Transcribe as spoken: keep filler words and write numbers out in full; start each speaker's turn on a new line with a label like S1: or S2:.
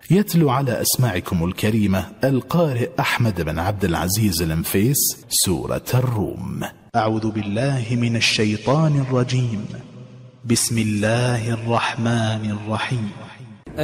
S1: يتلو على أسماعكم الكريمة القارئ أحمد بن عبد العزيز المفيس سورة الروم. أعوذ بالله من الشيطان الرجيم. بسم الله الرحمن الرحيم.